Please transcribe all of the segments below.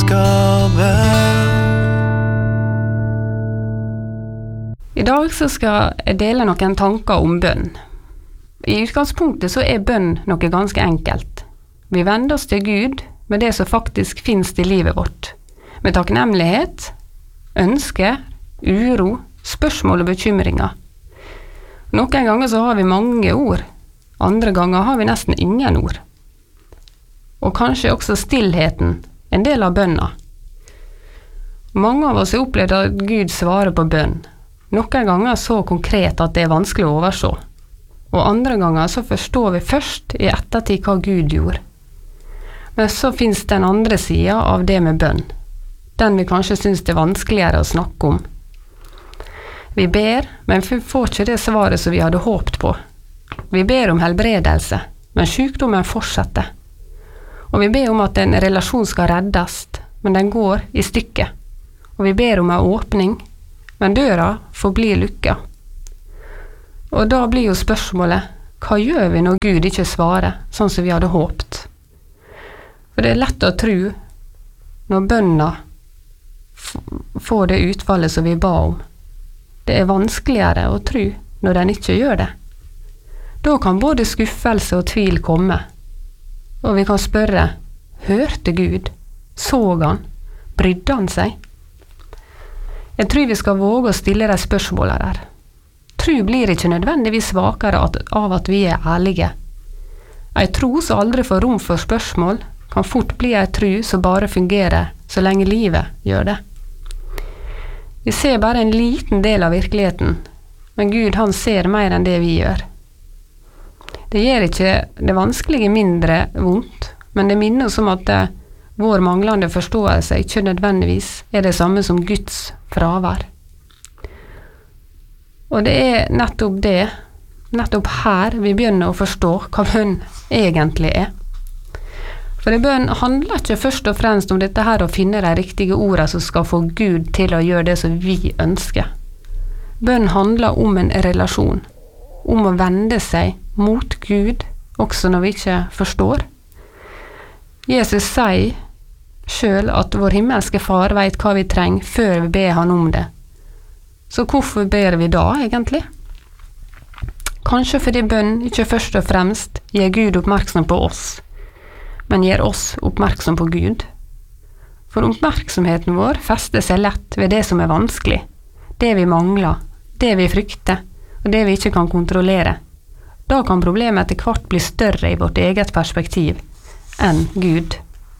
gave. I dag så skal jeg dele noen tanker om bønn. I utgangspunktet så er bønn noe ganske enkelt. Vi vender oss til Gud med det som faktisk finnes i livet vårt. Med takknemlighet, ønske, uro, spørsmål og bekymringer. Noen ganger så har vi mange ord, andre ganger har vi nesten ingen ord. Og kanskje også stillheten, en del av bønna. Mange av oss har opplevd at Gud svarer på bønn. Noen ganger så konkret at det er vanskelig å overse. Og andre ganger så forstår vi først i ettertid hva Gud gjorde. Men så finnes den andre siden av det med bønn. Den vi kanskje synes det er vanskeligere å snakke om. Vi ber, men vi får ikke det svaret som vi hadde håpt på. Vi ber om helbredelse, men sykdommen fortsetter. Og vi ber om at en relasjon skal reddes, men den går i stykker. Og vi ber om en åpning, men døra forblir lukket. Og da blir jo spørsmålet, hva gjør vi når Gud ikke svarer, sånn som vi hadde håpt? For det er lett å tro når bønna får det utfallet som vi ba om. Det er vanskeligere å tro når den ikke gjør det. Da kan både skuffelse og tvil komme. Og vi kan spørre, hørte Gud? Så han? Brydde han seg? Jeg tror vi skal våge å stille de spørsmålene der. Tro blir ikke nødvendigvis svakere av at vi er ærlige. En tro som aldri får rom for spørsmål, kan fort bli en tro som bare fungerer så lenge livet gjør det. Vi ser bare en liten del av virkeligheten, men Gud han ser mer enn det vi gjør. Det gjør ikke det vanskelige mindre vondt, men det minner oss om at vår manglende forståelse ikke nødvendigvis er det samme som Guds fravær. Og det er nettopp her vi begynner å forstå hva bønn egentlig er. For bønn handler ikke først og fremst om dette her å finne de riktige ordene som skal få Gud til å gjøre det som vi ønsker. Bønn handler om en relasjon, om å vende seg mot Gud, også når vi ikke forstår. Jesus sier selv at vår himmelske far vet hva vi trenger før vi ber han om det. Så hvorfor ber vi da egentlig? Kanskje fordi bønn ikke først og fremst gjør Gud oppmerksom på oss, men gjør oss oppmerksom på Gud. For oppmerksomheten vår fester seg lett ved det som er vanskelig, det vi mangler, det vi frykter, og det vi ikke kan kontrollere. Da kan problemet etter hvert bli større i vårt eget perspektiv enn Gud.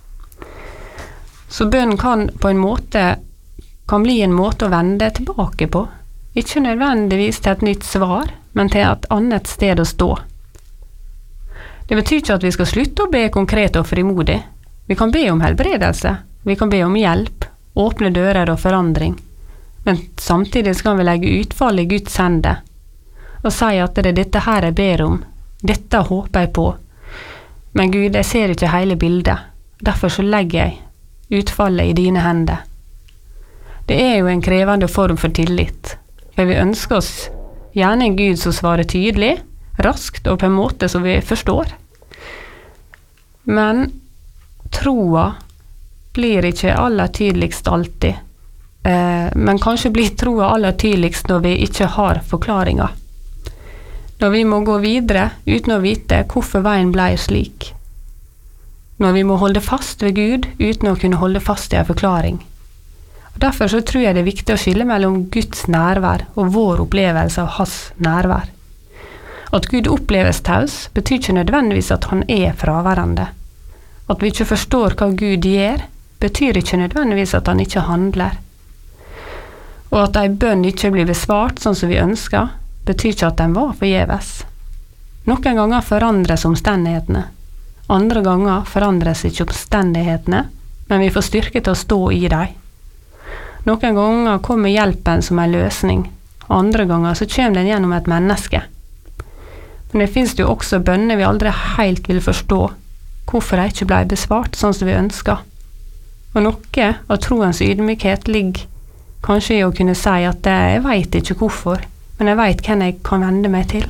Så bønn kan bli en måte å vende tilbake på, ikke nødvendigvis til et nytt svar, men til et annet sted å stå. Det betyr ikke at vi skal slutte å be konkret og frimodig. Vi kan be om helbredelse, vi kan be om hjelp, åpne dører og forandring, men samtidig skal vi legge utfall i Guds hender, og si at det er dette her jeg ber om, dette håper jeg på, men Gud, jeg ser ikke hele bildet, derfor så legger jeg utfallet i dine hender. Det er jo en krevende form for tillit, for vi ønsker oss gjerne en Gud som svarer tydelig, raskt og på en måte som vi forstår. Men troa blir ikke aller tydeligst alltid, men kanskje blir troa aller tydeligst når vi ikke har forklaringer. Når vi må gå videre uten å vite hvorfor veien ble slik. Når vi må holde fast ved Gud uten å kunne holde fast i en forklaring. Og derfor så tror jeg det er viktig å skille mellom Guds nærvær og vår opplevelse av hans nærvær. At Gud oppleves taus betyr ikke nødvendigvis at han er fraværende. At vi ikke forstår hva Gud gjør, betyr ikke nødvendigvis at han ikke handler. Og at en bønn ikke blir besvart sånn som vi ønsker, betyr ikke at den var forgjeves. Noen ganger forandres omstendighetene. Andre ganger forandres ikke omstendighetene, men vi får styrke til å stå i dem. Noen ganger kommer hjelpen som en løsning, andre ganger så kommer den gjennom et menneske. Men det finnes jo også bønner vi aldri helt vil forstå, hvorfor de ikke ble besvart sånn som vi ønsker. Og noe av troens ydmykhet ligger kanskje i å kunne si at jeg vet ikke hvorfor, men jeg vet hvem jeg kan vende meg til.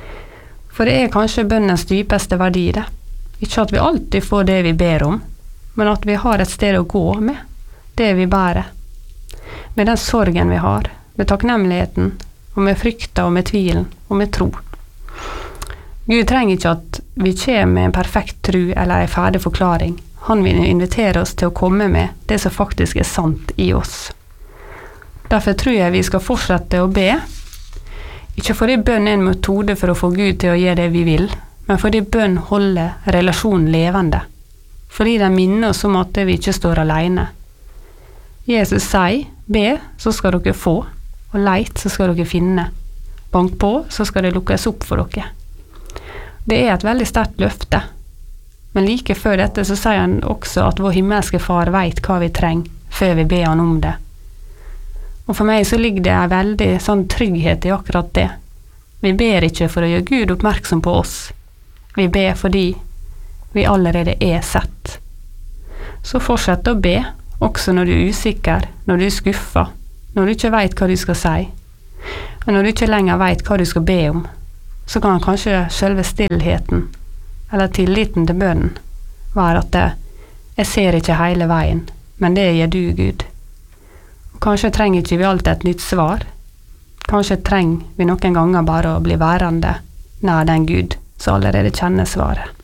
For det er kanskje bønnens dypeste verdi det. Ikke at vi alltid får det vi ber om, men at vi har et sted å gå med det vi bærer. Med den sorgen vi har, med takknemligheten, og med frykta og med tvilen, og med tro. Gud trenger ikke at vi kommer med en perfekt tro eller en ferdig forklaring. Han vil invitere oss til å komme med det som faktisk er sant i oss. Derfor tror jeg vi skal fortsette å be, ikke fordi bønn er en metode for å få Gud til å gjøre det vi vil, men fordi bønn holder relasjonen levende. Fordi den minner oss om at vi ikke står alene. Jesus sier, be, så skal dere få, og leit, så skal dere finne. Bank på, så skal det lukkes opp for dere. Det er et veldig sterkt løfte, men like før dette så sier han også at vår himmelske far vet hva vi trenger, før vi ber han om det. Og for meg så ligger det en veldig sånn trygghet i akkurat det. Vi ber ikke for å gjøre Gud oppmerksom på oss. Vi ber fordi vi allerede er sett. Så fortsett å be, også når du er usikker, når du er skuffet, når du ikke vet hva du skal si, og når du ikke lenger vet hva du skal be om, så kan kanskje selve stillheten, eller tilliten til bønnen, være at jeg ser ikke hele veien, men det gjør du, Gud. Og kanskje trenger ikke vi alltid et nytt svar. Kanskje trenger vi noen ganger bare å bli værende nær den Gud som allerede kjenner svaret.